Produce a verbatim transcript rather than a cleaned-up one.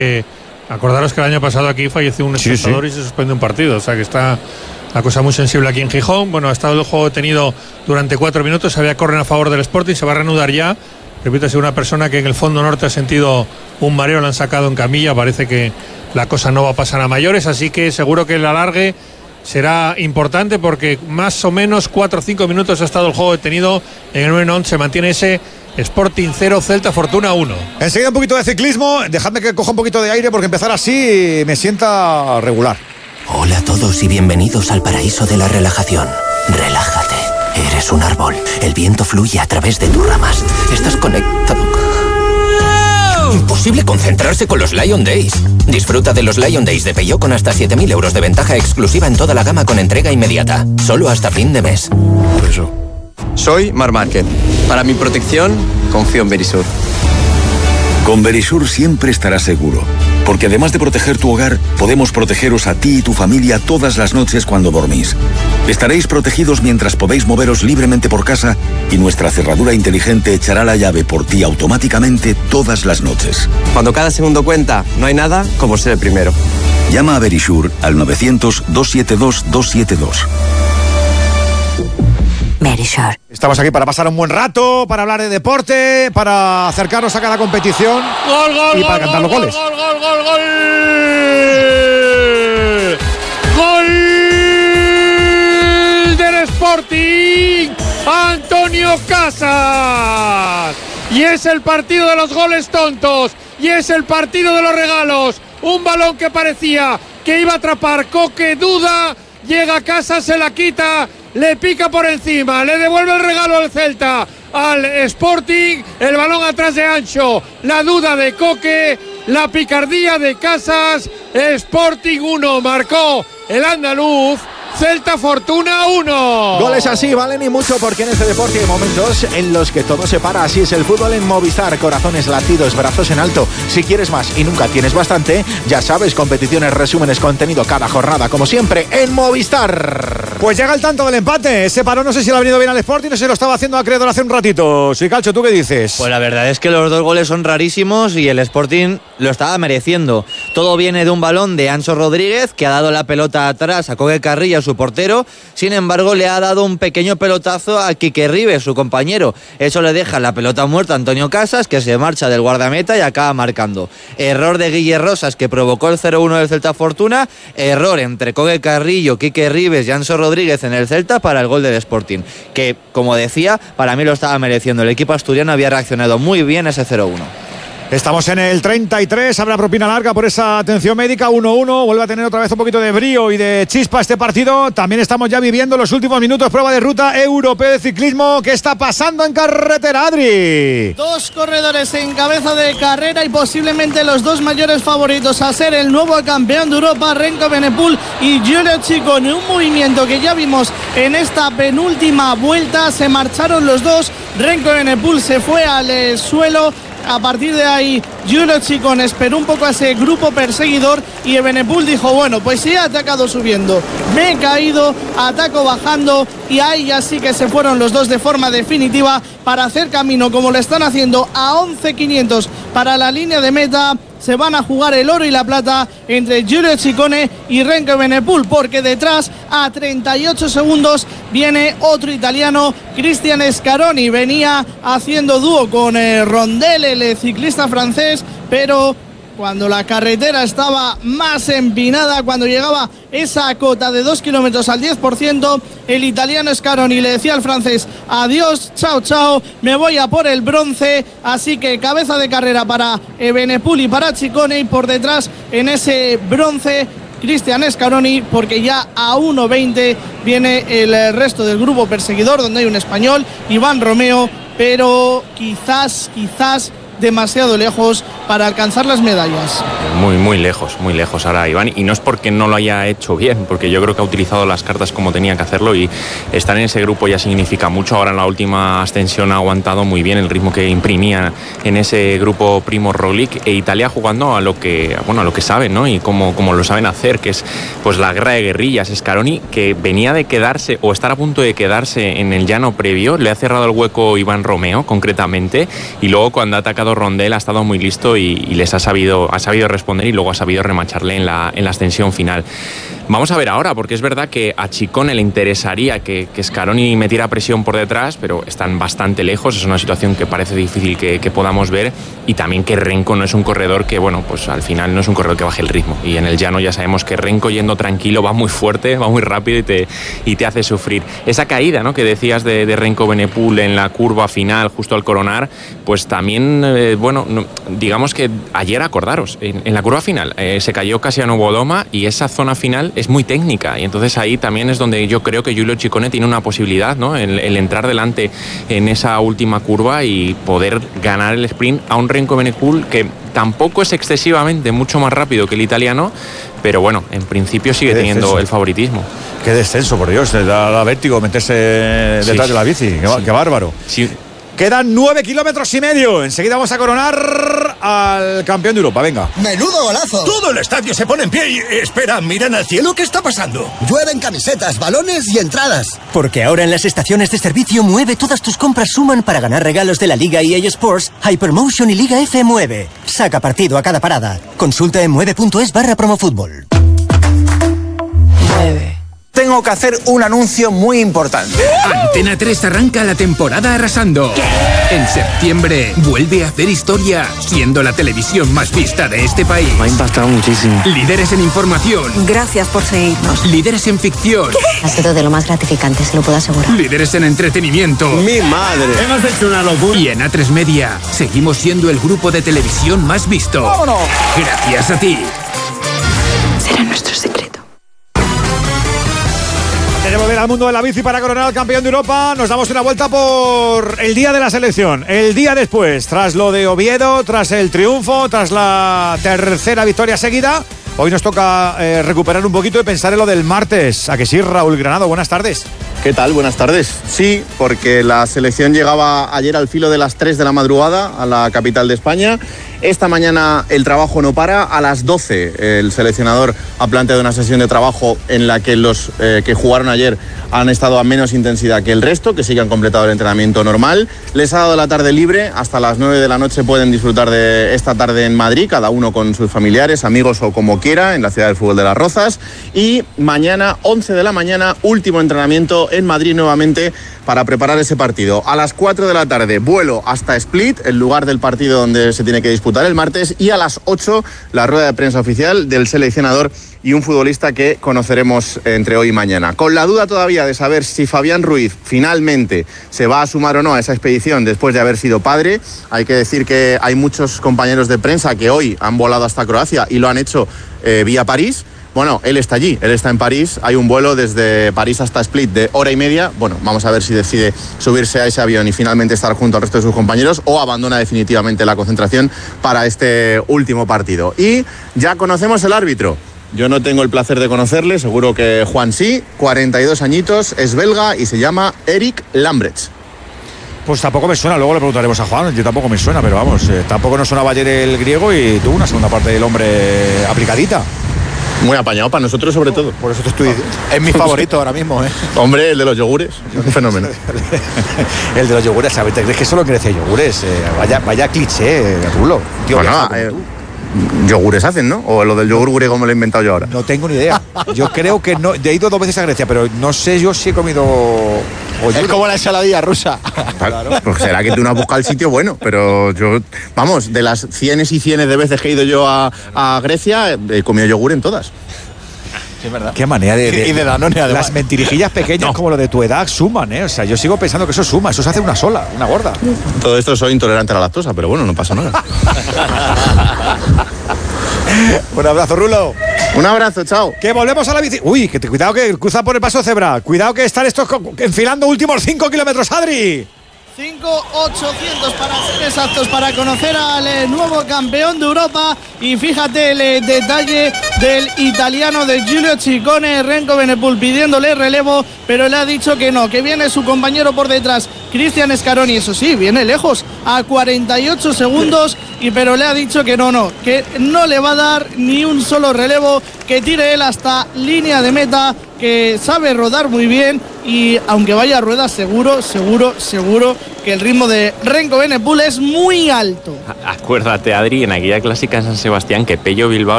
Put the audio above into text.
Eh, acordaros que el año pasado aquí falleció un espectador sí, sí. y se suspendió un partido, o sea que está la cosa muy sensible aquí en Gijón. Bueno, ha estado el juego detenido durante cuatro minutos, había córner a favor del Sporting, se va a reanudar ya. Repito, es una persona que en el fondo norte ha sentido un mareo, la han sacado en camilla, parece que la cosa no va a pasar a mayores, así que seguro que el alargue será importante porque más o menos cuatro o cinco minutos ha estado el juego detenido. En el nueve once se mantiene ese Sporting cero, Celta Fortuna uno. Enseguida un poquito de ciclismo, dejadme que coja un poquito de aire porque empezar así me sienta regular. Hola a todos y bienvenidos al paraíso de la relajación. Relájate, eres un árbol, el viento fluye a través de tus ramas, estás conectado. Imposible concentrarse con los Lion Days. Disfruta de los Lion Days de Peugeot con hasta siete mil euros de ventaja exclusiva en toda la gama con entrega inmediata, solo hasta fin de mes. Por eso. Soy Marc Márquez. Para mi protección, confío en Verisur. Con Verisur siempre estarás seguro, porque además de proteger tu hogar, podemos protegeros a ti y tu familia todas las noches cuando dormís. Estaréis protegidos mientras podéis moveros libremente por casa y nuestra cerradura inteligente echará la llave por ti automáticamente todas las noches. Cuando cada segundo cuenta, no hay nada como ser el primero. Llama a Verisur al novecientos, doscientos setenta y dos, doscientos setenta y dos. Verisur. Estamos aquí para pasar un buen rato, para hablar de deporte, para acercarnos a cada competición gol, gol, y para gol, cantar gol, los goles. Gol, gol, gol, gol, gol del Sporting, Antonio Casas. Y es el partido de los goles tontos, y es el partido de los regalos. Un balón que parecía que iba a atrapar Coque, duda, llega a Casas, se la quita, le pica por encima, le devuelve el regalo al Celta, al Sporting, el balón atrás de Ancho, la duda de Coque, la picardía de Casas. Sporting uno, marcó el andaluz, Celta Fortuna uno. Goles así valen y mucho, porque en este deporte hay momentos en los que todo se para. Así es el fútbol en Movistar. Corazones latidos, brazos en alto. Si quieres más y nunca tienes bastante, ya sabes, competiciones, resúmenes, contenido cada jornada, como siempre, en Movistar. Pues llega el tanto del empate. Ese parón no sé si le ha venido bien al Sporting, no sé si lo estaba haciendo acreedor hace un ratito. Sí, Calcho, ¿tú qué dices? Pues la verdad es que los dos goles son rarísimos y el Sporting lo estaba mereciendo. Todo viene de un balón de Ancho Rodríguez, que ha dado la pelota atrás a Coque Carrilla, su portero. Sin embargo, le ha dado un pequeño pelotazo a Quique Rives, su compañero. Eso le deja la pelota muerta a Antonio Casas, que se marcha del guardameta y acaba marcando. Error de Guille Rosas, que provocó el cero uno del Celta Fortuna. Error entre Coque Carrillo, Quique Rives y Ancho Rodríguez en el Celta para el gol del Sporting, que, como decía, para mí lo estaba mereciendo. El equipo asturiano había reaccionado muy bien a ese cero uno. Estamos en el treinta y tres, habrá propina larga por esa atención médica, uno uno, vuelve a tener otra vez un poquito de brío y de chispa este partido. También estamos ya viviendo los últimos minutos, prueba de ruta europeo de ciclismo. ¿Qué está pasando en carretera, Adri? Dos corredores en cabeza de carrera y posiblemente los dos mayores favoritos a ser el nuevo campeón de Europa, Renko Evenepoel y Giulio Ciccone. Un movimiento que ya vimos en esta penúltima vuelta, se marcharon los dos, Renko Evenepoel se fue al eh, suelo. A partir de ahí, Giulio Ciccone esperó un poco a ese grupo perseguidor y Evenepoel dijo, bueno, pues si he atacado subiendo, me he caído, ataco bajando, y ahí ya sí que se fueron los dos de forma definitiva para hacer camino, como lo están haciendo, a once quinientos para la línea de meta. Se van a jugar el oro y la plata entre Giulio Ciccone y Renko Evenepoel, porque detrás, a treinta y ocho segundos, viene otro italiano, Cristian Scaroni. Venía haciendo dúo con eh, Rondel, el ciclista francés, pero cuando la carretera estaba más empinada, cuando llegaba esa cota de dos kilómetros al diez por ciento, el italiano Scaroni le decía al francés, adiós, chao, chao, me voy a por el bronce. Así que cabeza de carrera para Evenepoel y para Ciccone, y por detrás en ese bronce Cristian Scaroni, porque ya a uno veinte viene el resto del grupo perseguidor, donde hay un español, Iván Romeo, pero quizás, quizás demasiado lejos para alcanzar las medallas. Muy, muy lejos, muy lejos ahora Iván, y no es porque no lo haya hecho bien, porque yo creo que ha utilizado las cartas como tenía que hacerlo, y estar en ese grupo ya significa mucho. Ahora en la última ascensión ha aguantado muy bien el ritmo que imprimía en ese grupo Primo Roglic, e Italia jugando a lo que, bueno, a lo que saben, ¿no? Y como, como lo saben hacer, que es pues la guerra de guerrillas. Scaroni, que venía de quedarse o estar a punto de quedarse en el llano previo, le ha cerrado el hueco Iván Romeo concretamente, y luego cuando ha atacado estado Rondel, ha estado muy listo y, y les ha sabido, ha sabido responder y luego ha sabido remacharle en la, en la ascensión final. Vamos a ver ahora, porque es verdad que a Ciccone le interesaría que, que Scaroni metiera presión por detrás, pero están bastante lejos, es una situación que parece difícil que, que podamos ver, y también que Renko no es un corredor que, bueno, pues al final no es un corredor que baje el ritmo, y en el llano ya sabemos que Renko yendo tranquilo va muy fuerte, va muy rápido y te, y te hace sufrir. Esa caída, ¿no?, que decías de, de Renko Benepul en la curva final, justo al coronar, pues también, eh, bueno, no, digamos que ayer, acordaros, en, en la curva final eh, se cayó Casiano Bodoma y esa zona final es muy técnica, y entonces ahí también es donde yo creo que Giulio Ciccone tiene una posibilidad, ¿no?, el, el entrar delante en esa última curva y poder ganar el sprint a un Renko Benepul que tampoco es excesivamente mucho más rápido que el italiano, pero bueno, en principio sigue teniendo el favoritismo. Qué descenso, por Dios, da, da vértigo meterse detrás sí. de la bici, qué, sí. qué bárbaro. Sí. Quedan nueve kilómetros y medio. Enseguida vamos a coronar al campeón de Europa. Venga. ¡Menudo golazo! Todo el estadio se pone en pie y... Espera, miran al cielo. ¿Qué está pasando? Llueven camisetas, balones y entradas. Porque ahora en las estaciones de servicio Mueve todas tus compras suman para ganar regalos de la Liga E A Sports, Hypermotion y Liga F Mueve. Saca partido a cada parada. Consulta en mueve.es barra promofútbol. Mueve. Tengo que hacer un anuncio muy importante. Antena tres arranca la temporada arrasando. ¿Qué? En septiembre vuelve a hacer historia, siendo la televisión más vista de este país. Me ha impactado muchísimo. Líderes en información. Gracias por seguirnos. Líderes en ficción. ¿Qué? Ha sido de lo más gratificante, se lo puedo asegurar. Líderes en entretenimiento. ¡Mi madre! Hemos hecho una locura. Y en A tres Media seguimos siendo el grupo de televisión más visto. ¡Vámonos! Gracias a ti. Será nuestro secreto. Antes de volver al mundo de la bici para coronar al campeón de Europa, nos damos una vuelta por el día de la selección, el día después, tras lo de Oviedo, tras el triunfo, tras la tercera victoria seguida. Hoy nos toca eh, recuperar un poquito y pensar en lo del martes. ¿A que sí, Raúl Granado? Buenas tardes. ¿Qué tal? Buenas tardes. Sí, porque la selección llegaba ayer al filo de las tres de la madrugada a la capital de España. Esta mañana el trabajo no para. A las doce el seleccionador ha planteado una sesión de trabajo en la que los eh, que jugaron ayer han estado a menos intensidad que el resto, que sí que han completado el entrenamiento normal. Les ha dado la tarde libre. Hasta las nueve de la noche pueden disfrutar de esta tarde en Madrid, cada uno con sus familiares, amigos o como quiera, en la ciudad del fútbol de Las Rozas. Y mañana, once de la mañana, último entrenamiento en Madrid nuevamente para preparar ese partido. A las cuatro de la tarde, vuelo hasta Split, el lugar del partido donde se tiene que disputar el martes, y a las ocho la rueda de prensa oficial del seleccionador y un futbolista que conoceremos entre hoy y mañana. Con la duda todavía de saber si Fabián Ruiz finalmente se va a sumar o no a esa expedición después de haber sido padre. Hay que decir que hay muchos compañeros de prensa que hoy han volado hasta Croacia y lo han hecho eh, vía París. Bueno, él está allí, él está en París, hay un vuelo desde París hasta Split de hora y media. Bueno, vamos a ver si decide subirse a ese avión y finalmente estar junto al resto de sus compañeros o abandona definitivamente la concentración para este último partido. Y ya conocemos el árbitro. Yo no tengo el placer de conocerle, seguro que Juan sí, cuarenta y dos añitos, es belga y se llama Eric Lambrecht. Pues tampoco me suena, luego le preguntaremos a Juan, yo tampoco me suena, pero vamos, eh, tampoco nos sonaba ayer el griego y tuvo una segunda parte del hombre aplicadita. Muy apañado para nosotros, sobre todo. Por eso te estoy... Es mi favorito ahora mismo, ¿eh? Hombre, el de los yogures, un fenómeno. El de los yogures, ¿sabes? ¿Te crees que solo crece yogures? Eh, vaya, vaya cliché, Rulo. Tío, bueno, eh, yogures hacen, ¿no? O lo del yogur griego me lo he inventado yo ahora. No tengo ni idea. Yo creo que no... He ido dos veces a Grecia, pero no sé yo si he comido... Es como la ensaladilla rusa. Claro. Pues será que tú no has buscado el sitio bueno, pero yo, vamos, de las cienes y cienes de veces que he ido yo a, a Grecia, he comido yogur en todas. Sí, es verdad. Qué manera de... de y de Danone, además. Las mentirijillas pequeñas no. como lo de tu edad suman, ¿eh? O sea, yo sigo pensando que eso suma, eso se hace una sola, una gorda. Todo esto soy intolerante a la lactosa, pero bueno, no pasa nada. Un abrazo, Rulo. Un abrazo, chao. Que volvemos a la bici. Uy, que te, cuidado que cruza por el paso cebra. Cuidado que están estos enfilando últimos cinco kilómetros, Adri. cinco ochocientos para ser exactos, para conocer al eh, nuevo campeón de Europa. Y fíjate el eh, detalle del italiano de Giulio Ciccone. Renko Benepul pidiéndole relevo, pero le ha dicho que no, que viene su compañero por detrás, Cristian Scaroni. Eso sí, viene lejos, a cuarenta y ocho segundos, y pero le ha dicho que no, no, que no le va a dar ni un solo relevo, que tire él hasta línea de meta, que sabe rodar muy bien, y aunque vaya a ruedas, seguro, seguro, seguro que el ritmo de Renko Benepul es muy alto. Acuérdate, Adri, en aquella clásica en San Sebastián que Pello Bilbao